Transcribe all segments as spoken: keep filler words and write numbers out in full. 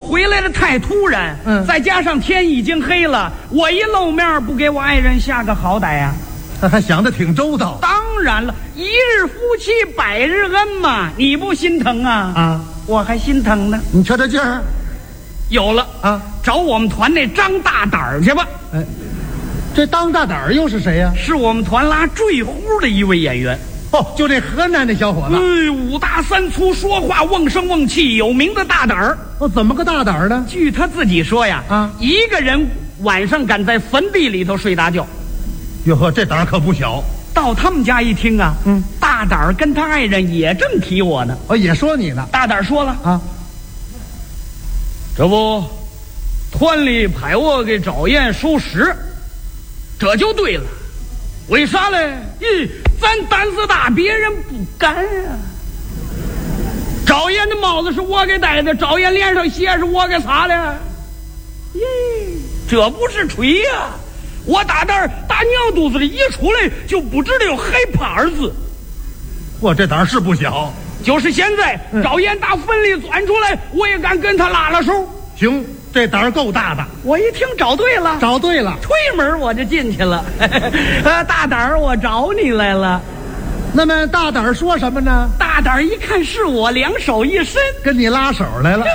回来的太突然， 嗯， 再加上天已经黑了，我一露面不给我爱人下个好歹呀、 他还想得挺周到。 当然了，一日夫妻百日恩嘛，你不心疼啊？ 啊， 我还心疼呢。 你瞧这劲儿有了啊， 找我们团那张大胆儿去吧。 哎，这当大胆儿又是谁呀、 是我们团拉坠呼的一位演员。 哦，就这河南那小伙子。 哎，五大三粗，说话瓮声瓮气，有名的大胆儿。 哦，怎么个大胆儿呢？ 据他自己说呀， 啊， 一个人晚上敢在坟地里头睡大觉。 哟呵，这胆儿可不小。 到他们家一听啊， 嗯， 大胆儿跟他爱人也正提我呢。 哦，也说你呢。 大胆儿说了啊， 这不，团里派我给赵岩收尸，这就对了。为啥嘞？咦，咱胆子大，别人不敢啊。赵岩的帽子是我给戴的，赵岩脸上血是我给擦的。咦，这不是吹呀、啊！我大胆儿打娘肚子里一出来，就不知道有害怕二字。 嚯，这胆儿是不小。 就是现在， 嗯、 赵岩打坟里钻出来，我也敢跟他拉拉手。 行，这胆儿够大的。 我一听找对了， 找对了， 推门我就进去了。呃，大胆儿，我找你来了。 那么大胆儿说什么呢？ 大胆儿一看是我，两手一伸， 跟你拉手来了。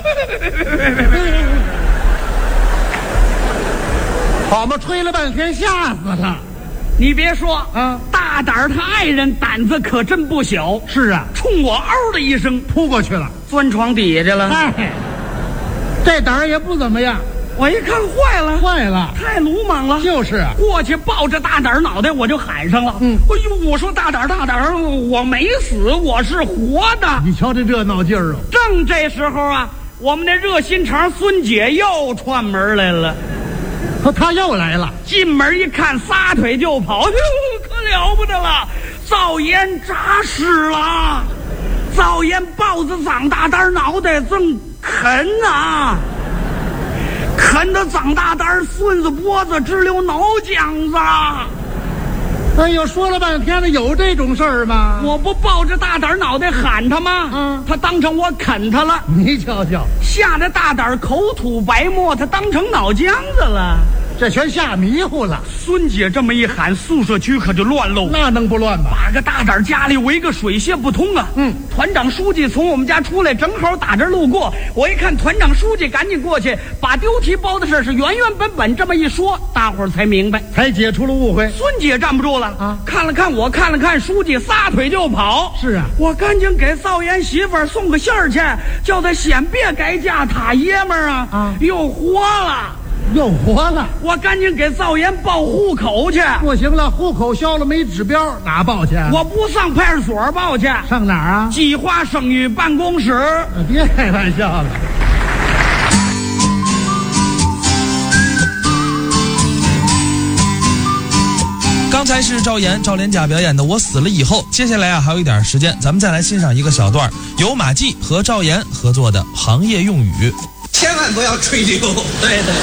好嘛，吹了半天，吓死了。 你别说啊， 大胆儿他爱人胆子可真不小。 是啊， 冲我嗷的一声扑过去了， 钻床底下去了。 哎，这胆儿也不怎么样。 我一看坏了， 坏了， 太鲁莽了。 就是啊， 过去抱着大胆儿脑袋我就喊上了。 嗯， 哎呦，我说大胆儿大胆儿，我没死，我是活的。 你瞧这热闹劲儿哦。 正这时候啊，我们那热心肠孙姐又串门来了。 可他又来了， 进门一看，撒腿就跑，可了不得了！赵岩扎尸了，赵岩抱着张大胆脑袋正啃啊，啃得张大胆顺着脖子直流脑浆子。 哎呦，说了半天了，有这种事儿吗？ 我不抱着大胆脑袋喊他吗？ 嗯， 他当成我啃他了。 你瞧瞧， 吓得大胆口吐白沫，他当成脑浆子了。 这全吓迷糊了。 孙姐这么一喊，宿舍区可就乱喽。 那能不乱吗？ 把个大胆家里围个水泄不通啊！ 嗯， 团长书记从我们家出来，正好打这路过。我一看团长书记，赶紧过去把丢提包的事是原原本本这么一说，大伙儿才明白， 才解除了误会。 孙姐站不住了啊， 看了看我，看了看书记，撒腿就跑。 是啊， 我赶紧给赵岩媳妇儿送个信儿去，叫她先别改嫁，他爷们儿啊， 啊又活了。 又活了， 我赶紧给赵岩报户口去。 不行了，户口消了没指标，哪报去？ 我不上派出所报去， 上哪儿啊？ 计划生育办公室。 别开玩笑了。 刚才是赵岩、赵连甲表演的《我死了以后》，接下来啊还有一点时间，咱们再来欣赏一个小段由马季和赵岩合作的行业用语。 千万不要吹牛， 对对，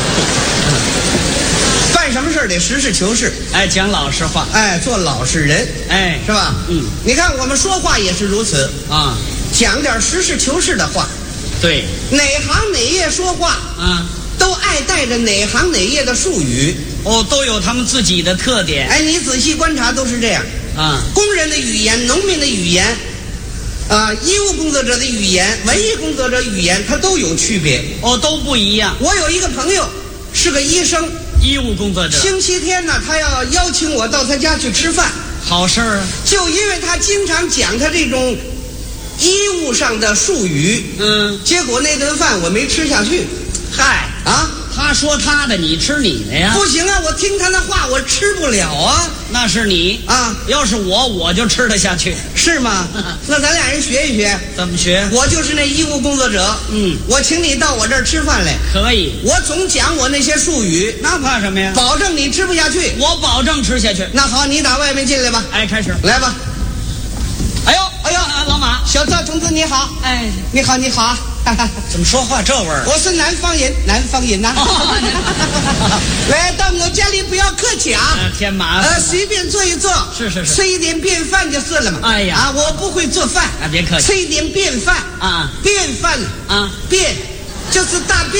办什么事儿得实事求是， 哎，讲老实话， 哎，做老实人， 哎， 是吧？ 嗯， 你看我们说话也是如此啊， 讲点实事求是的话。 对， 哪行哪业说话啊， 都爱带着哪行哪业的术语， 哦，都有他们自己的特点。 哎，你仔细观察都是这样啊， 工人的语言、农民的语言。啊，医务工作者的语言、文艺工作者语言，它都有区别。 哦，都不一样。 我有一个朋友是个医生， 医务工作者。 星期天呢，他要邀请我到他家去吃饭。 好事儿啊！ 就因为他经常讲他这种医务上的术语， 嗯， 结果那顿饭我没吃下去。 嗨啊， 他说他的，你吃你的呀？ 不行啊，我听他的话，我吃不了啊。 那是你啊， 要是我，我就吃得下去。 是吗？那咱俩人学一学。 怎么学？ 我就是那医务工作者， 嗯， 我请你到我这儿吃饭来。 可以。 我总讲我那些术语， 那怕什么呀？ 保证你吃不下去。 我保证吃下去。 那好，你打外面进来吧。 哎，开始。 来吧。 哎呦， 哎呦， 啊、老马， 小赵同志你好。 哎， 你好，你好。 怎么说话这味儿？ 我是南方人，南方人呐、啊。来到我家里不要客气啊， 呃、添麻烦。 呃，随便坐一坐， 是是是， 吃一点便饭就是了嘛。 哎呀， 啊，我不会做饭， 啊，别客气， 吃一点便饭啊， 便饭啊， 便就是大便。